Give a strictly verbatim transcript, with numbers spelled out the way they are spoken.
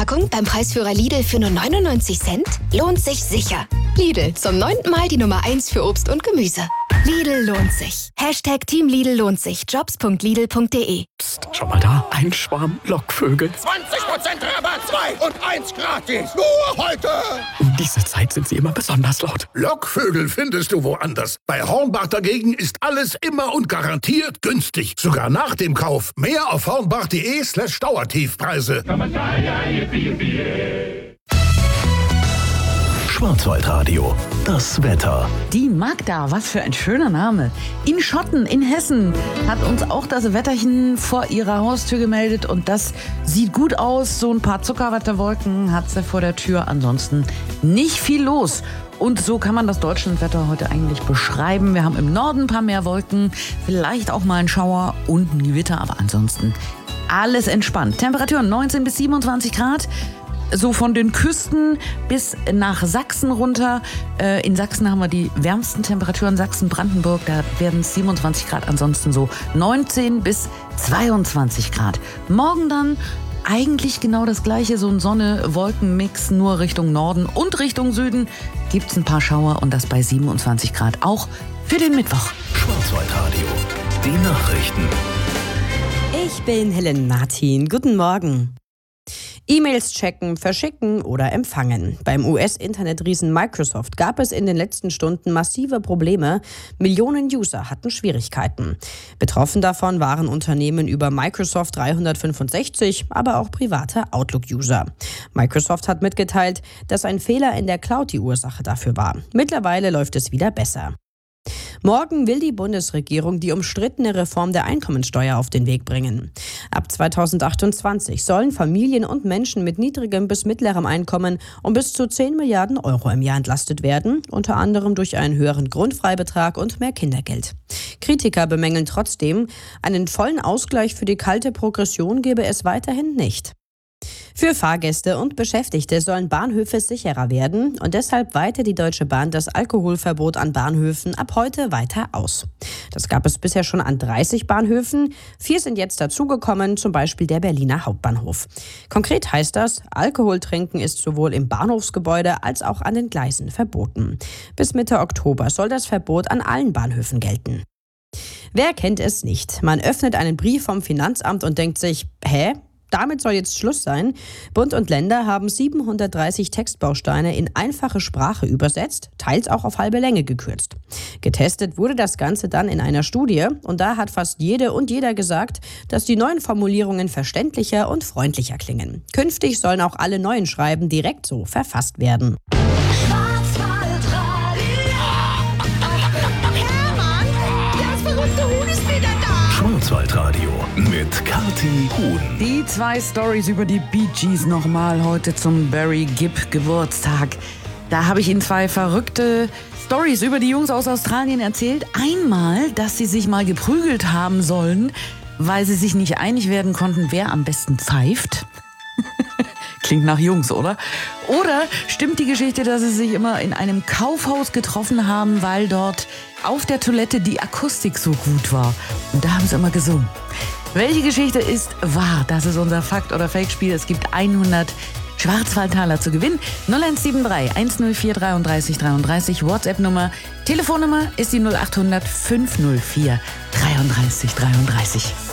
Packung beim Preisführer Lidl für nur neunundneunzig Cent? Lohnt sich sicher. Lidl, zum neunten Mal die Nummer eins für Obst und Gemüse. Lidl lohnt sich. Hashtag Team Lidl lohnt sich. Jobs punkt lidl punkt de. Psst, schau mal da. Ein Schwarm Lockvögel. zwanzig Prozent Rabatt, zwei und eins gratis. Nur heute. Um diese Zeit sind sie immer besonders laut. Lockvögel findest du woanders. Bei Hornbach dagegen ist alles immer und garantiert günstig. Sogar nach dem Kauf. Mehr auf hornbach.de slash Dauertiefpreise. Schwarzwaldradio, das Wetter. Die Magda, was für ein schöner Name. In Schotten, in Hessen, hat uns auch das Wetterchen vor ihrer Haustür gemeldet. Und das sieht gut aus. So ein paar Zuckerwatterwolken hat sie vor der Tür. Ansonsten nicht viel los. Und so kann man das Deutschlandwetter heute eigentlich beschreiben. Wir haben im Norden ein paar mehr Wolken, vielleicht auch mal ein Schauer und ein Gewitter. Aber ansonsten alles entspannt. Temperaturen neunzehn bis siebenundzwanzig Grad. So von den Küsten bis nach Sachsen runter. Äh, in Sachsen haben wir die wärmsten Temperaturen. Sachsen, Brandenburg, da werden es siebenundzwanzig Grad. Ansonsten so neunzehn bis zweiundzwanzig Grad. Morgen dann eigentlich genau das Gleiche. So ein Sonne-Wolken-Mix, nur Richtung Norden und Richtung Süden gibt es ein paar Schauer. Und das bei siebenundzwanzig Grad. Auch für den Mittwoch. Schwarzwaldradio, die Nachrichten. Ich bin Helen Martin. Guten Morgen. E-Mails checken, verschicken oder empfangen. Beim U S-Internetriesen Microsoft gab es in den letzten Stunden massive Probleme. Millionen User hatten Schwierigkeiten. Betroffen davon waren Unternehmen über Microsoft dreihundertfünfundsechzig, aber auch private Outlook-User. Microsoft hat mitgeteilt, dass ein Fehler in der Cloud die Ursache dafür war. Mittlerweile läuft es wieder besser. Morgen will die Bundesregierung die umstrittene Reform der Einkommensteuer auf den Weg bringen. Ab zweitausendachtundzwanzig sollen Familien und Menschen mit niedrigem bis mittlerem Einkommen um bis zu zehn Milliarden Euro im Jahr entlastet werden, unter anderem durch einen höheren Grundfreibetrag und mehr Kindergeld. Kritiker bemängeln trotzdem, einen vollen Ausgleich für die kalte Progression gebe es weiterhin nicht. Für Fahrgäste und Beschäftigte sollen Bahnhöfe sicherer werden und deshalb weitet die Deutsche Bahn das Alkoholverbot an Bahnhöfen ab heute weiter aus. Das gab es bisher schon an dreißig Bahnhöfen. Vier sind jetzt dazugekommen, zum Beispiel der Berliner Hauptbahnhof. Konkret heißt das, Alkohol trinken ist sowohl im Bahnhofsgebäude als auch an den Gleisen verboten. Bis Mitte Oktober soll das Verbot an allen Bahnhöfen gelten. Wer kennt es nicht? Man öffnet einen Brief vom Finanzamt und denkt sich, hä? Damit soll jetzt Schluss sein. Bund und Länder haben siebenhundertdreißig Textbausteine in einfache Sprache übersetzt, teils auch auf halbe Länge gekürzt. Getestet wurde das Ganze dann in einer Studie und da hat fast jede und jeder gesagt, dass die neuen Formulierungen verständlicher und freundlicher klingen. Künftig sollen auch alle neuen Schreiben direkt so verfasst werden. Schwarzwaldradio mit Kathi Huhn. Die zwei Stories über die Bee Gees nochmal heute zum Barry Gibb Geburtstag. Da habe ich Ihnen zwei verrückte Stories über die Jungs aus Australien erzählt. Einmal, dass sie sich mal geprügelt haben sollen, weil sie sich nicht einig werden konnten, wer am besten pfeift. Klingt nach Jungs, oder? Oder stimmt die Geschichte, dass sie sich immer in einem Kaufhaus getroffen haben, weil dort auf der Toilette die Akustik so gut war? Und da haben sie immer gesungen. Welche Geschichte ist wahr? Das ist unser Fakt- oder Fake-Spiel. Es gibt hundert Schwarzwaldtaler zu gewinnen. null eins sieben drei eins null vier drei drei drei drei, WhatsApp-Nummer. Telefonnummer ist die null acht hundert fünf null vier drei drei drei drei.